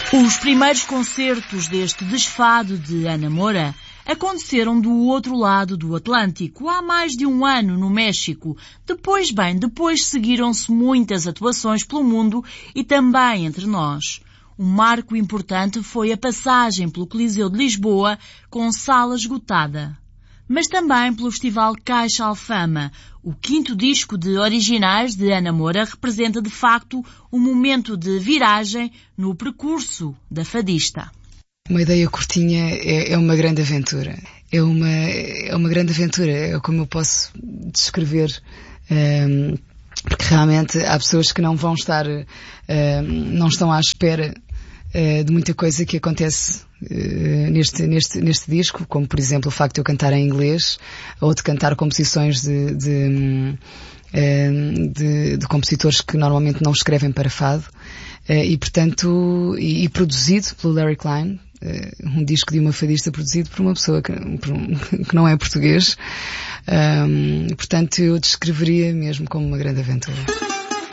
Os primeiros concertos deste desfado de Ana Moura aconteceram do outro lado do Atlântico, há mais de um ano, no México. Depois seguiram-se muitas atuações pelo mundo e também entre nós. Um marco importante foi a passagem pelo Coliseu de Lisboa com sala esgotada. Mas também pelo Festival Caixa Alfama. O 5º disco de originais de Ana Moura representa de facto um momento de viragem no percurso da fadista. Uma ideia curtinha é uma grande aventura. É uma grande aventura, é como eu posso descrever, porque realmente há pessoas que não estão à espera de muita coisa que acontece neste disco, como por exemplo o facto de eu cantar em inglês ou de cantar composições de compositores que normalmente não escrevem para fado, e portanto produzido pelo Larry Klein, um disco de uma fadista produzido por uma pessoa que não é português, portanto eu descreveria mesmo como uma grande aventura.